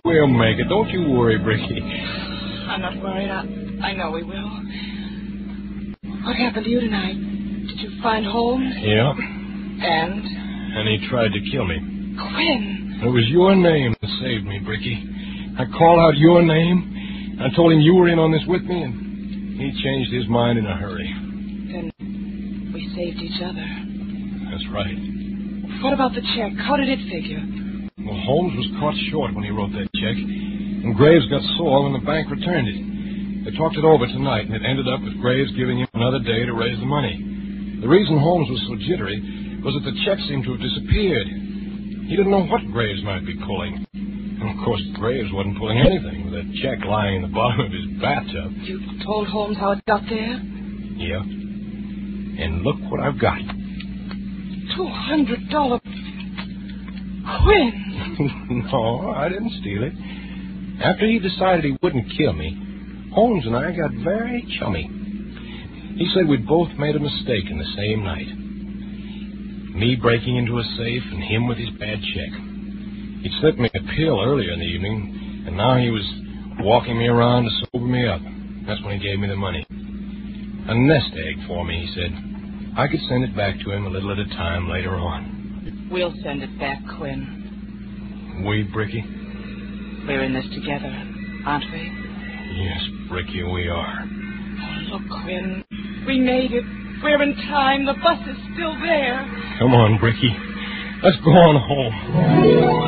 We'll make it. Don't you worry, Bricky. I'm not worried. I know we will. What happened to you tonight? Did you find Holmes? Yeah. And he tried to kill me. Quinn. It was your name that saved me, Bricky. I called out your name. I told him you were in on this with me, and he changed his mind in a hurry. Then we saved each other. That's right. What about the check? How did it figure? Well, Holmes was caught short when he wrote that check, and Graves got sore when the bank returned it. They talked it over tonight, and it ended up with Graves giving him another day to raise the money. The reason Holmes was so jittery was that the check seemed to have disappeared. He didn't know what Graves might be pulling. And, of course, Graves wasn't pulling anything with that check lying in the bottom of his bathtub. You told Holmes how it got there? Yeah. And look what I've got. $200. Quinn! No, I didn't steal it. After he decided he wouldn't kill me, Holmes and I got very chummy. He said we'd both made a mistake in the same night. Me breaking into a safe and him with his bad check. He'd slipped me a pill earlier in the evening, and now he was walking me around to sober me up. That's when he gave me the money. A nest egg for me, he said. I could send it back to him a little at a time later on. We'll send it back, Quinn. We, Bricky? We're in this together, aren't we? Yes, Bricky, we are. Oh, look, Quinn. We made it. We're in time. The bus is still there. Come on, Bricky. Let's go on home.